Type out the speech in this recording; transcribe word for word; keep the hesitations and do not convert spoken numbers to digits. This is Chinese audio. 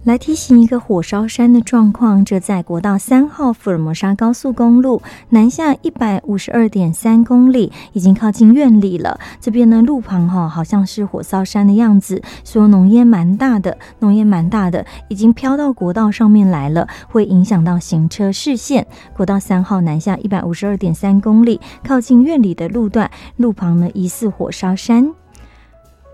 来提醒一个火烧山的状况，这在国道三号福尔摩沙高速公路南下一百五十二点三公里，已经靠近苑里了。这边呢路旁哈、哦、好像是火烧山的样子，所有浓烟蛮大的，浓烟蛮大的，已经飘到国道上面来了，会影响到行车视线。国道三号南下一百五十二点三公里，靠近苑里的路段，路旁呢疑似火烧山。